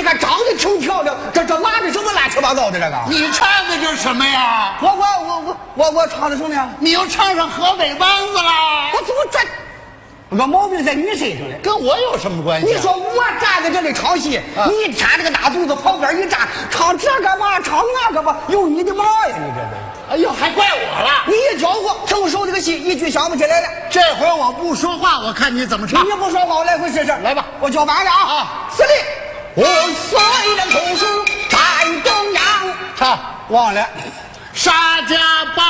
看长得挺漂亮，这拉的什么乱七八糟的这个？ 你唱的这是什么呀？ 我唱的什么呀？ 你又唱上河北梆子啦？ 我怎么这？我毛病在你身上嘞， 跟我有什么关系？ 你说我站在这里唱戏，你舔着个大肚子旁边一站，唱这干嘛？唱那干嘛？有你的嘛呀？你这个， 哎呦，还怪我了！ 你一教我挺熟这个戏，一句想不起来了。 这回我不说话，我看你怎么唱。 你不说话，我来回试试。 来吧， 我叫板了啊！司令，我虽然同属在中央， 唱忘了沙家浜。